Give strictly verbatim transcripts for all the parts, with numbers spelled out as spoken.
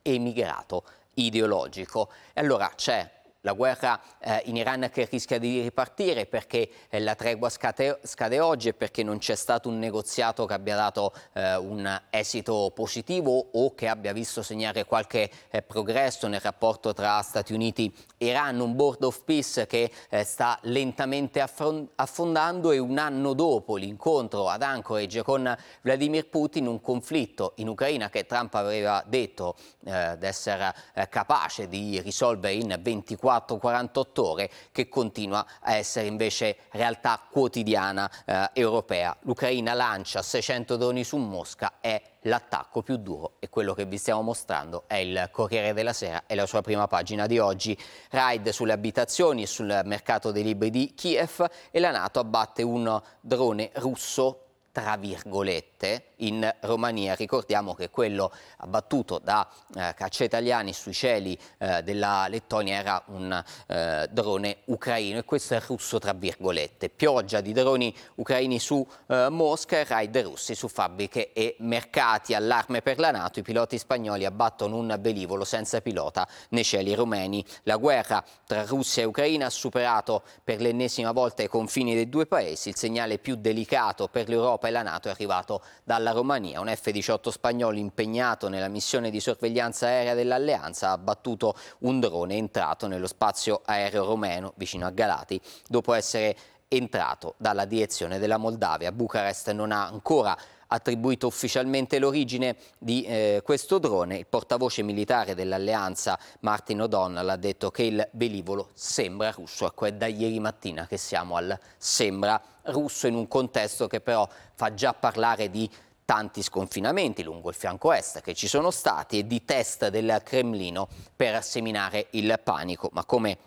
emigrato ideologico. E allora c'è la guerra eh, in Iran che rischia di ripartire perché eh, la tregua scade, scade oggi e perché non c'è stato un negoziato che abbia dato eh, un esito positivo o che abbia visto segnare qualche eh, progresso nel rapporto tra Stati Uniti e Iran, un board of peace che eh, sta lentamente affondando, e un anno dopo l'incontro ad Anchorage con Vladimir Putin, un conflitto in Ucraina che Trump aveva detto eh, di essere eh, capace di risolvere in ventiquattro quarantotto ore, che continua a essere invece realtà quotidiana eh, europea. L'Ucraina lancia seicento droni su Mosca, è l'attacco più duro, e quello che vi stiamo mostrando è il Corriere della Sera e la sua prima pagina di oggi. Raid sulle abitazioni e sul mercato dei libri di Kiev, e la NATO abbatte un drone russo tra virgolette in Romania. Ricordiamo che quello abbattuto da eh, caccia italiani sui cieli eh, della Lettonia era un eh, drone ucraino, e questo è russo tra virgolette. Pioggia di droni ucraini su eh, Mosca, e raid russi su fabbriche e mercati. Allarme per la NATO, i piloti spagnoli abbattono un velivolo senza pilota nei cieli rumeni. La guerra tra Russia e Ucraina ha superato per l'ennesima volta i confini dei due paesi. Il segnale più delicato per l'Europa e la NATO è arrivato dalla Romania. Un F diciotto spagnolo impegnato nella missione di sorveglianza aerea dell'Alleanza ha abbattuto un drone entrato nello spazio aereo romeno vicino a Galati, dopo essere entrato dalla direzione della Moldavia. Bucarest non ha ancora attribuito ufficialmente l'origine di eh, questo drone. Il portavoce militare dell'Alleanza, Martin O'Donnell, ha detto che il velivolo sembra russo. Ecco, è da ieri mattina che siamo al sembra russo, in un contesto che però fa già parlare di tanti sconfinamenti lungo il fianco est che ci sono stati e di test del Cremlino per seminare il panico. Ma come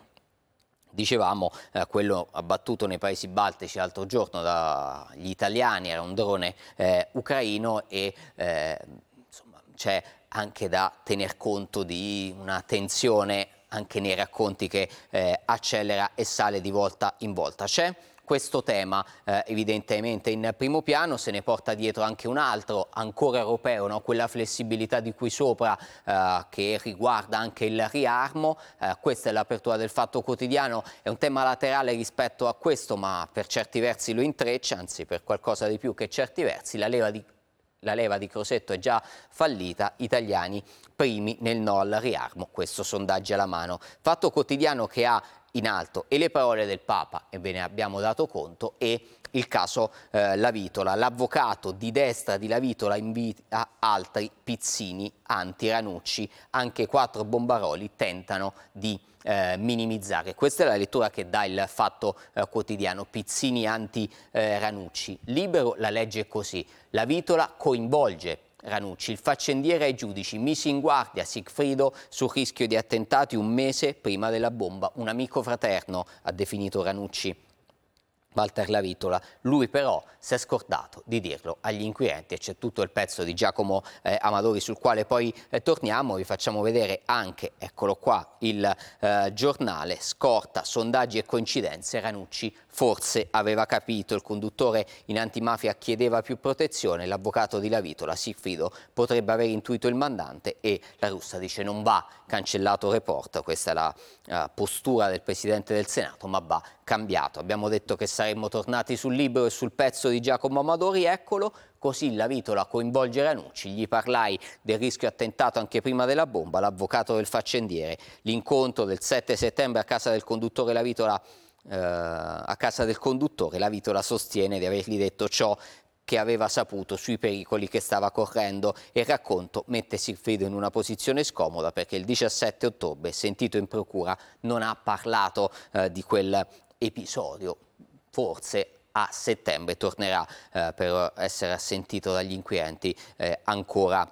dicevamo, eh, quello abbattuto nei paesi baltici l'altro giorno dagli italiani era un drone eh, ucraino, e eh, insomma, c'è anche da tener conto di una tensione anche nei racconti che eh, accelera e sale di volta in volta. C'è questo tema eh, evidentemente in primo piano, se ne porta dietro anche un altro, ancora europeo, no? Quella flessibilità di cui sopra, eh, che riguarda anche il riarmo. Eh, questa è l'apertura del Fatto Quotidiano, è un tema laterale rispetto a questo, ma per certi versi lo intreccia, anzi per qualcosa di più che certi versi. La leva di La leva di Crosetto è già fallita, italiani primi nel no al riarmo, questo sondaggi alla mano. Fatto Quotidiano che ha in alto e le parole del Papa, e ve ne abbiamo dato conto, e il caso eh, Lavitola. L'avvocato di destra di Lavitola invita altri pizzini anti-Ranucci, anche quattro bombaroli tentano di eh, minimizzare. Questa è la lettura che dà il Fatto eh, Quotidiano, pizzini anti-Ranucci. Eh, Libero la legge così: Lavitola coinvolge Ranucci, il faccendiere ai giudici, mise in guardia Sigfrido sul rischio di attentati un mese prima della bomba. Un amico fraterno, ha definito Ranucci Walter Lavitola. Lui però si è scordato di dirlo agli inquirenti, e c'è tutto il pezzo di Giacomo eh, Amadori sul quale poi eh, torniamo. Vi facciamo vedere anche, eccolo qua, il eh, giornale. Scorta, sondaggi e coincidenze, Ranucci forse aveva capito, il conduttore in antimafia chiedeva più protezione, l'avvocato di Lavitola, Sigfrido, potrebbe aver intuito il mandante, e la russa dice non va cancellato report. Questa è la uh, postura del Presidente del Senato, ma va cambiato. Abbiamo detto che saremmo tornati sul Libero e sul pezzo di Giacomo Amadori, eccolo. Così Lavitola coinvolge Ranucci, gli parlai del rischio attentato anche prima della bomba, l'avvocato del faccendiere. L'incontro del sette settembre a casa del conduttore Lavitola, eh, a casa del conduttore, Lavitola sostiene di avergli detto ciò che aveva saputo sui pericoli che stava correndo, e il racconto mette Sigfrido in una posizione scomoda perché il diciassette ottobre, sentito in procura, non ha parlato eh, di quel episodio. Forse a settembre tornerà eh, per essere assentito dagli inquirenti eh, ancora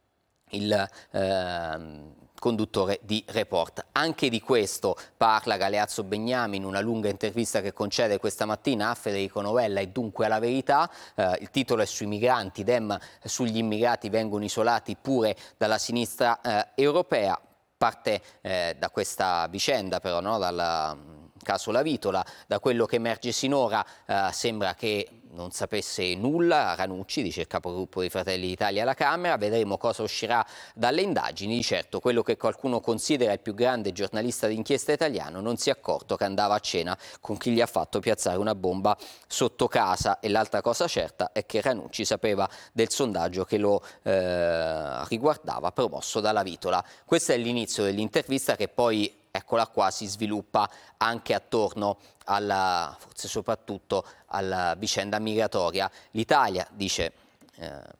il eh, conduttore di Report. Anche di questo parla Galeazzo Begnami in una lunga intervista che concede questa mattina a Federico Novella, e dunque alla verità. Eh, il titolo è sui migranti, Dem sugli immigrati vengono isolati pure dalla sinistra eh, europea. Parte eh, da questa vicenda però, no? Dalla caso Lavitola. Da quello che emerge sinora eh, sembra che non sapesse nulla Ranucci, dice il capogruppo di Fratelli d'Italia alla Camera. Vedremo cosa uscirà dalle indagini. Di certo quello che qualcuno considera il più grande giornalista d'inchiesta italiano non si è accorto che andava a cena con chi gli ha fatto piazzare una bomba sotto casa. E l'altra cosa certa è che Ranucci sapeva del sondaggio che lo eh, riguardava, promosso da Lavitola. Questo è l'inizio dell'intervista, che poi, eccola qua, si sviluppa anche attorno alla, forse soprattutto alla vicenda migratoria. L'Italia, dice eh,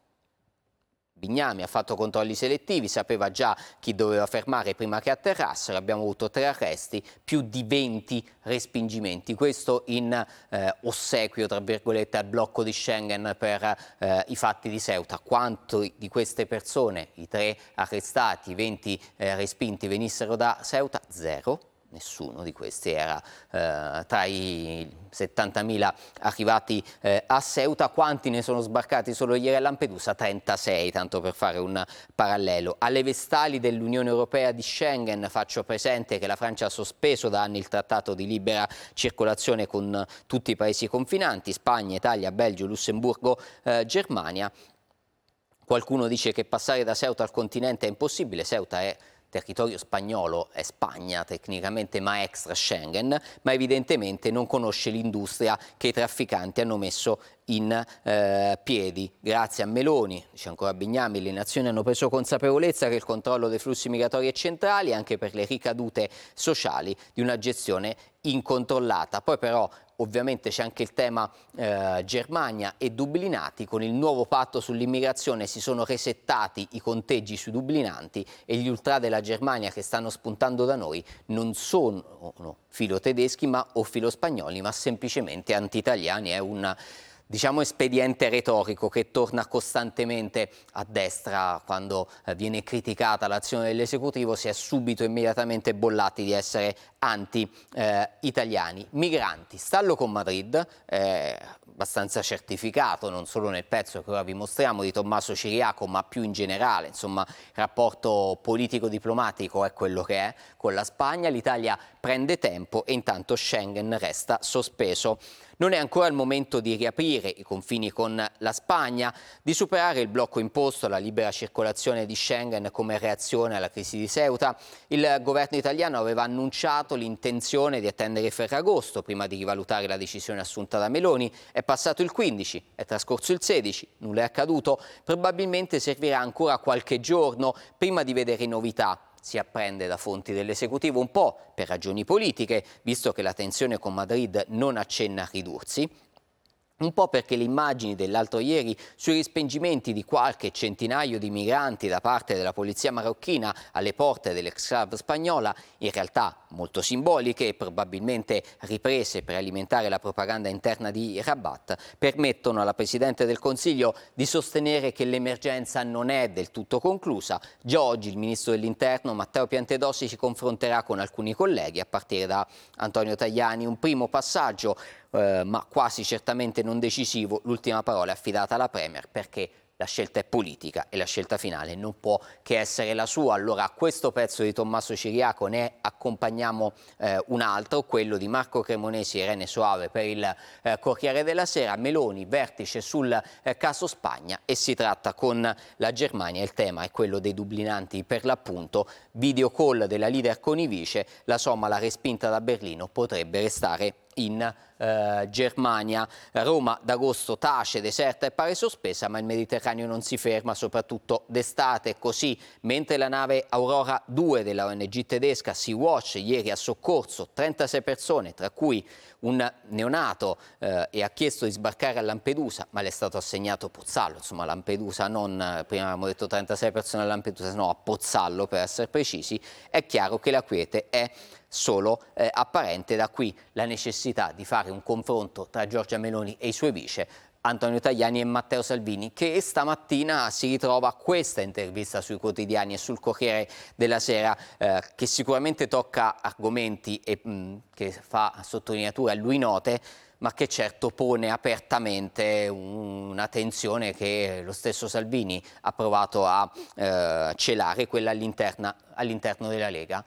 Bignami, ha fatto controlli selettivi, sapeva già chi doveva fermare prima che atterrassero, abbiamo avuto tre arresti, più di venti respingimenti. Questo in eh, ossequio, tra virgolette, al blocco di Schengen per eh, i fatti di Ceuta. Quanto di queste persone, i tre arrestati, venti eh, respinti, venissero da Ceuta? Zero. Nessuno di questi era eh, tra i settantamila arrivati eh, a Ceuta. Quanti ne sono sbarcati solo ieri a Lampedusa? trentasei, tanto per fare un parallelo. Alle vestali dell'Unione Europea di Schengen faccio presente che la Francia ha sospeso da anni il trattato di libera circolazione con tutti i paesi confinanti, Spagna, Italia, Belgio, Lussemburgo, eh, Germania. Qualcuno dice che passare da Ceuta al continente è impossibile. Ceuta è territorio spagnolo, è Spagna tecnicamente, ma extra Schengen, ma evidentemente non conosce l'industria che i trafficanti hanno messo in eh, piedi. Grazie a Meloni, dice ancora Bignami, le nazioni hanno preso consapevolezza che il controllo dei flussi migratori è centrale anche per le ricadute sociali di una gestione incontrollata. Poi però ovviamente c'è anche il tema eh, Germania e dublinati. Con il nuovo patto sull'immigrazione si sono resettati i conteggi sui dublinanti e gli ultra della Germania che stanno spuntando da noi non sono no, filo tedeschi ma, o filo spagnoli, ma semplicemente anti-italiani. È un, diciamo, espediente retorico che torna costantemente a destra. Quando eh, viene criticata l'azione dell'esecutivo si è subito immediatamente bollati di essere anti-italiani. Eh, Migranti, stallo con Madrid, eh, abbastanza certificato, non solo nel pezzo che ora vi mostriamo di Tommaso Ciriaco, ma più in generale. Insomma, il rapporto politico-diplomatico è quello che è con la Spagna. L'Italia prende tempo e intanto Schengen resta sospeso. Non è ancora il momento di riaprire i confini con la Spagna, di superare il blocco imposto alla libera circolazione di Schengen come reazione alla crisi di Ceuta. Il governo italiano aveva annunciato l'intenzione di attendere Ferragosto prima di rivalutare la decisione assunta da Meloni. È passato il quindici, è trascorso il sedici, nulla è accaduto. Probabilmente servirà ancora qualche giorno prima di vedere novità. Si apprende da fonti dell'esecutivo, un po' per ragioni politiche, visto che la tensione con Madrid non accenna a ridursi, un po' perché le immagini dell'altro ieri sui respingimenti di qualche centinaio di migranti da parte della polizia marocchina alle porte dell'ex-club spagnola, in realtà molto simboliche e probabilmente riprese per alimentare la propaganda interna di Rabat, permettono alla Presidente del Consiglio di sostenere che l'emergenza non è del tutto conclusa. Già oggi il Ministro dell'Interno Matteo Piantedosi si confronterà con alcuni colleghi, a partire da Antonio Tajani. Un primo passaggio Eh, ma quasi certamente non decisivo. L'ultima parola è affidata alla Premier, perché la scelta è politica e la scelta finale non può che essere la sua. Allora a questo pezzo di Tommaso Ciriaco ne accompagniamo eh, un altro, quello di Marco Cremonesi e Irene Soave per il eh, Corriere della Sera. Meloni, vertice sul eh, caso Spagna, e si tratta con la Germania. Il tema è quello dei dublinanti per l'appunto. Video call della leader con i vice, la Somala respinta da Berlino potrebbe restare in eh, Germania. Roma d'agosto tace, deserta e pare sospesa, ma il Mediterraneo non si ferma, soprattutto d'estate. Così, mentre la nave Aurora due della O N G tedesca Sea-Watch ieri ha soccorso trentasei persone, tra cui un neonato, eh, e ha chiesto di sbarcare a Lampedusa, ma le è stato assegnato Pozzallo. Insomma, Lampedusa non, prima abbiamo detto trentasei persone a Lampedusa, no, a Pozzallo per essere precisi. È chiaro che la quiete è solo eh, apparente. Da qui la necessità di fare un confronto tra Giorgia Meloni e i suoi vice, Antonio Tajani e Matteo Salvini, che stamattina si ritrova questa intervista sui quotidiani e sul Corriere della Sera, eh, che sicuramente tocca argomenti e mh, che fa sottolineature a lui note, ma che certo pone apertamente una tensione che lo stesso Salvini ha provato a eh, celare, quella all'interno della Lega.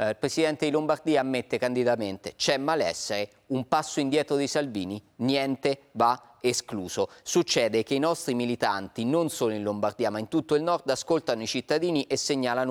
Eh, il presidente di Lombardia ammette candidamente: c'è malessere, un passo indietro di Salvini, niente va escluso. Succede che i nostri militanti, non solo in Lombardia ma in tutto il nord, ascoltano i cittadini e segnalano